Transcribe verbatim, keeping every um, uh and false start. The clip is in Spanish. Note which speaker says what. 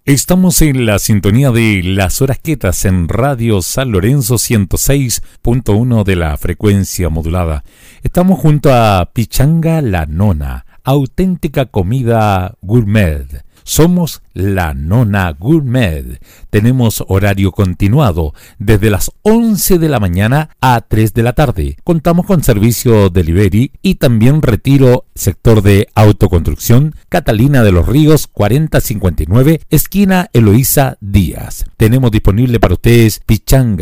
Speaker 1: Estamos en la sintonía de Las Horas Quietas en Radio San Lorenzo ciento seis punto uno de la frecuencia modulada. Estamos junto a Pichanga La Nona, auténtica comida gourmet. Somos La Nona Gourmet. Tenemos horario continuado desde las once de la mañana a tres de la tarde. Contamos con servicio delivery y también retiro, sector de autoconstrucción, Catalina de los Ríos cuarenta cincuenta y nueve, esquina Eloísa Díaz. Tenemos disponible para ustedes pichanga,